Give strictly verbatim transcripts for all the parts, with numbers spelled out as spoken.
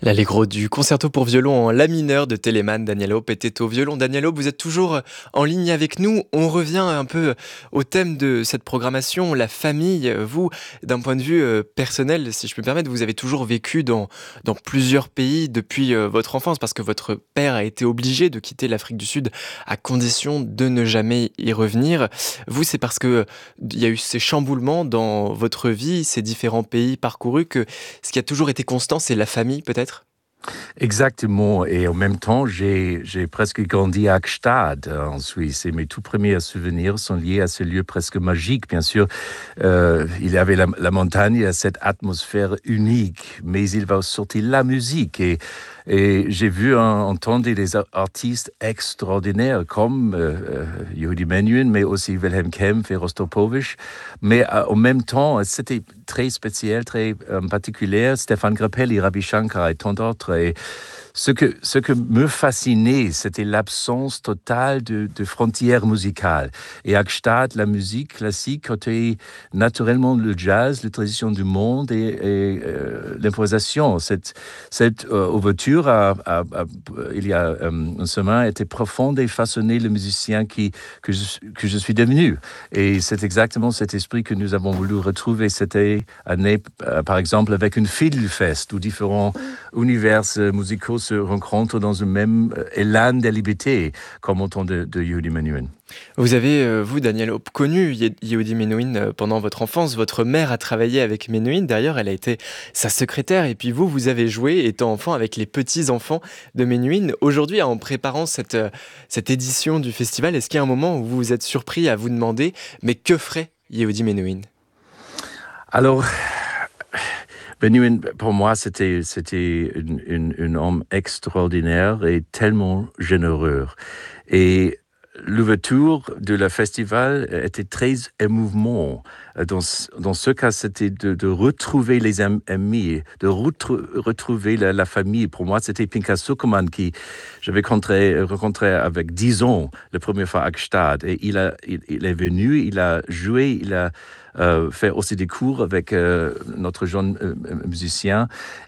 L'allegro du concerto pour violon en la mineur de Telemann. Daniel Hope était au violon. Daniel Hope, vous êtes toujours en ligne avec nous. On revient un peu au thème de cette programmation, la famille. Vous, d'un point de vue euh, personnel, si je peux me permettre, vous avez toujours vécu dans, dans plusieurs pays depuis euh, votre enfance parce que votre père a été obligé de quitter l'Afrique du Sud à condition de ne jamais y revenir. Vous, c'est parce que il y a eu ces chamboulements dans votre vie, ces différents pays parcourus, que ce qui a toujours été constant, c'est la famille peut-être? Exactement. Et en même temps, j'ai, j'ai presque grandi à Gstaad, euh, en Suisse. Et mes tout premiers souvenirs sont liés à ce lieu presque magique. Bien sûr, euh, il y avait la, la montagne, il y a cette atmosphère unique, mais il va sortir la musique. Et, et j'ai vu, en- entendu des ar- artistes extraordinaires comme euh, euh, Yehudi Menuhin, mais aussi Wilhelm Kempff et Rostropovich. Mais euh, en même temps, c'était très spécial, très euh, particulier. Stéphane Grappelli, Ravi Shankar et tant d'autres. Et ce que, ce que me fascinait, c'était l'absence totale de, de frontières musicales. Et à Gstaad, la musique classique était naturellement le jazz, la tradition du monde et, et euh, l'improvisation. Cette, cette euh, ouverture, a, a- a- il y a euh, une semaine, était profonde et façonnait le musicien qui, que, je, que je suis devenu. Et c'est exactement cet esprit que nous avons voulu retrouver cette année, euh, par exemple, avec une Fiddlefest, où différents univers euh, musicaux se rencontrent dans un même euh, élan de liberté, comme au temps de, de Yehudi Menuhin. Vous avez, euh, vous, Daniel Hope, connu Ye- Yehudi Menuhin euh, pendant votre enfance. Votre mère a travaillé avec Menuhin. D'ailleurs, elle a été sa secrétaire. Et puis vous, vous avez joué, étant enfant, avec les petits-enfants de Menuhin. Aujourd'hui, en préparant cette, euh, cette édition du festival, est-ce qu'il y a un moment où vous vous êtes surpris à vous demander, mais que ferait Yehudi Menuhin? Alors, Menuhin, pour moi, c'était, c'était une- une- un homme extraordinaire et tellement généreux. Et l'ouverture de la festival était très émouvant. Dans, ce- dans ce cas, c'était de, de retrouver les am- amis, de retrou- retrouver la, la famille. Pour moi, c'était Pinkas Zuckermann qui j'avais rencontré, rencontré avec dix ans, la première fois à Gstaad. Et il, a, il, il est venu, il a joué, il a euh, fait aussi des cours avec euh, notre jeune euh, musicien.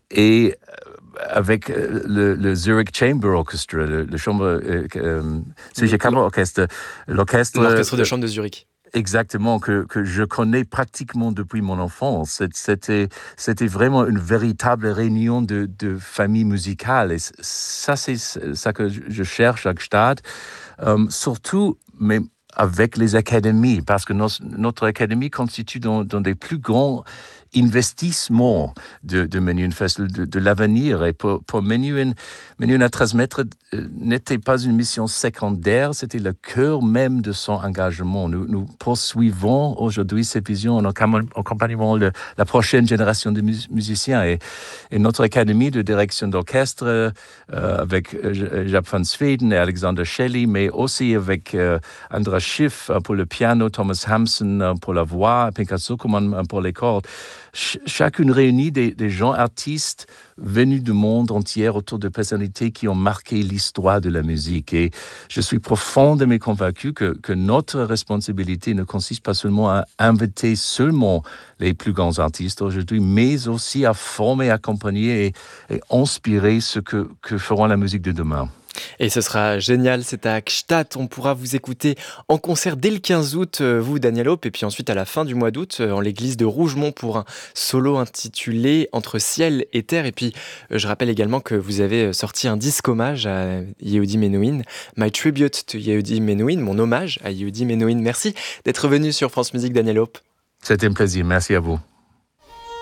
Et avec euh, le, le Zurich Chamber Orchestra, le, le chambre, euh, euh, Le- Zürcher Kammerorchester, l'orchestre L'orchestre de euh, chambre de Zurich. exactement que, que je connais pratiquement depuis mon enfance. C'est- C'était, c'était vraiment une véritable réunion de, de famille musicale. Et c- ça, c'est ça que je je cherche à Gstaad. Euh, surtout, mais avec les académies, parce que nos- notre académie constitue dans, dans des plus grands investissements de, de Menuhin Festival, de, de l'avenir. Et pour, pour Menuhin, Menuhin à transmettre euh, n'était pas une mission secondaire, c'était le cœur même de son engagement. Nous, nous poursuivons aujourd'hui ces visions en accom- accompagnement de la prochaine génération de mus- musiciens. Et, et notre académie de direction d'orchestre, euh, avec euh, Jaap van Sweden et Alexander Shelley, mais aussi avec euh, Andras Schiff euh, pour le piano, Thomas Hampson euh, pour la voix, Pinkas Zuckermann euh, pour les cordes. Ch- chacune réunit des, des gens artistes venus du monde entier autour de personnalités qui ont marqué l'histoire de la musique. Et je suis profondément convaincu que, que notre responsabilité ne consiste pas seulement à inviter seulement les plus grands artistes aujourd'hui, mais aussi à former, accompagner et, et inspirer ce que, que feront la musique de demain. Et ce sera génial, c'est à Gstaad. On pourra vous écouter en concert dès le quinze août, euh, vous, Daniel Hope, et puis ensuite à la fin du mois d'août, euh, en l'église de Rougemont pour un solo intitulé Entre ciel et terre. Et puis, euh, je rappelle également que vous avez euh, sorti un disque hommage à Yehudi Menuhin, My Tribute to Yehudi Menuhin, mon hommage à Yehudi Menuhin. Merci d'être venu sur France Musique, Daniel Hope. C'était un plaisir. Merci à vous.